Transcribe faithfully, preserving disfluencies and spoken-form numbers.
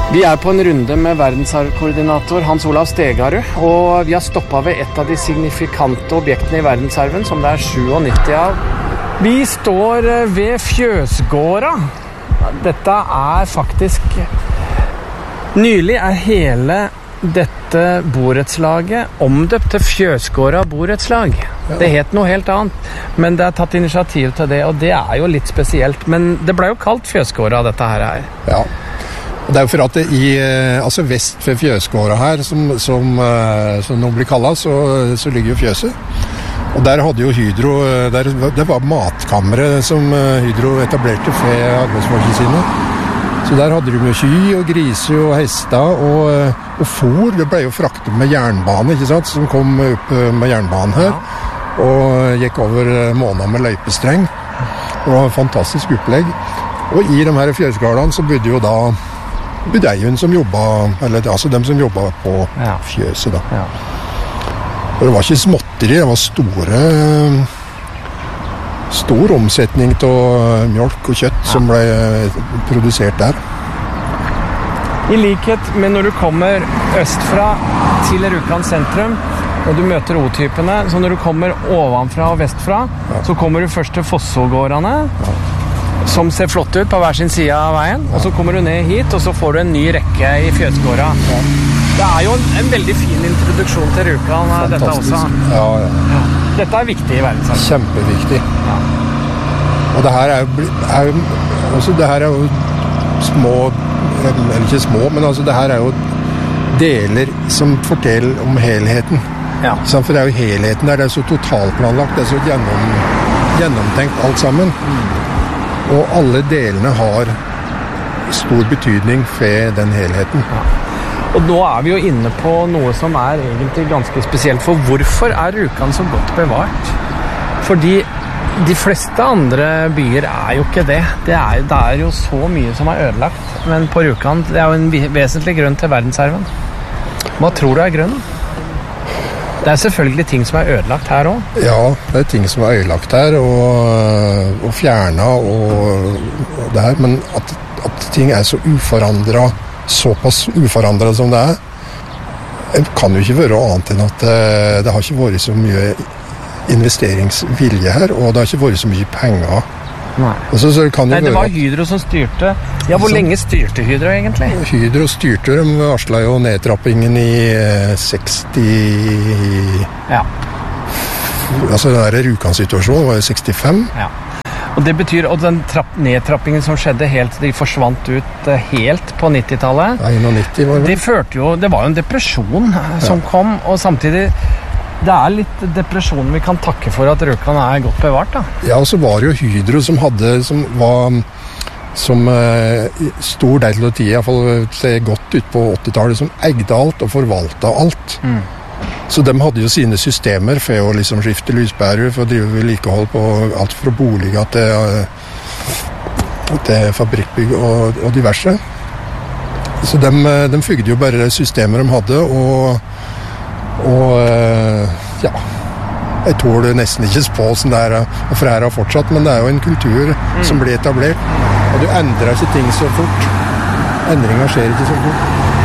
Vi er på en runde med verdensarvkoordinator Hans Olav Stegarud, og vi har stoppet ved et av de signifikante objektene i verdensarven, som det er syttisju av. Vi står ved Fjøsgårda. Dette er faktisk... Nylig er hele dette borettslaget omdøpt til Fjøsgårda borettslag. Ja. Det het noe helt annet, men det er tatt initiativ til det, og det er jo litt spesielt. Men det ble jo kalt Fjøsgårda, dette her er. Ja. Det er jo for at det i, altså vest ved Fjøsgårda her, som, som, som nå blir kallet, så, så ligger jo fjøset. Og der hadde jo Hydro, der, det var matkammeret som Hydro etablerte for arbeidsfolkene sine. Så der hadde de med ky og griser og hester og, og fôr. Det ble jo fraktet med jernbane, ikke sant, som kom opp med jernbanen her. Og gikk over måneder med løypestreng. Det var et fantastisk opplegg. Og i de her fjøsgårdene så bodde jo da budeien som jobbet, eller altså dem som jobbet på ja. Fjøset da. Ja. Og det var ikke småtteri, det var store, stor omsetning av mjølk og kjøtt ja. Som ble produsert der. I likhet med når du kommer østfra til Rjukan sentrum, og du møter O-typene, så når du kommer ovenfra og vestfra, ja. Så kommer du først til Fossågårdene, ja. Som ser flott ut på hver sin side av veien, og så kommer du ned hit, og så får du en ny rekke i Fjøsgårda. Ja. Det er jo en, en veldig fin introduksjon til Rjukan, dette også. Ja, ja. Ja. Dette er viktig i verdensarven. Kjempeviktig. Ja. Og det her er jo, er jo også, det her er jo små, eller ikke små, men altså det her er jo deler som forteller om helheten. Ja. For det er jo helheten der, det er så totalplanlagt, det er så gjennom, gjennomtenkt alt sammen. Mm. Og alle delene har stor betydning for den helheten. Ja. Og nå er vi jo inne på noe som er egentlig ganske spesielt. For hvorfor er Rjukan så godt bevart? Fordi de fleste andre byer er jo ikke det. Det er, det er jo så mye som er ødelagt. Men på Rjukan, det er jo en vesentlig grunn til verdensarven. Hva tror du er grunnen? Det er selvfølgelig ting som er ødelagt her også. Ja, det er ting som er ødelagt her, og, og fjernet, og, og det her. Men at, at ting er så uforandret, såpass uforandret som det er, det kan jo ikke være annet enn at det, det har ikke vært så mye investeringsvilje her, og det har ikke vært så mye penger. Nei. Så, så kan Nei, det var Hydro som styrte. Ja, hvor så, lenge styrte Hydro egentlig? Hydro styrte, de varslet jo nedtrappingen i eh, seksti... Ja. Altså den der Rjukan-situasjonen var jo sekstifem. Ja. Og det betyr, og den trapp, nedtrappingen som skjedde helt, de forsvant ut eh, helt på nittitallet. Ja, nitti var det. Det førte jo, det var jo en depresjon som ja. Kom, og samtidig... Det er litt depresjon vi kan takke for at Rjukan er godt bevart, da. Ja, og så var det jo Hydro som hadde, som var, som eh, stor del av tiden, i hvert fall se godt ut på åttitallet, som eide alt og forvaltet alt. Mm. Så de hadde jo sine systemer for å liksom skifte lyspærer, for å drive vedlikehold på alt fra boliger til, til fabrikkbygg og, og diverse. Så de, de fygde jo bare systemer de hadde, og Og ja, jeg tåler nesten ikke spå sånn der, for her har fortsatt, men det er jo en kultur mm. som blir etablert, og du endrer ikke ting så fort. Endringer skjer ikke så fort.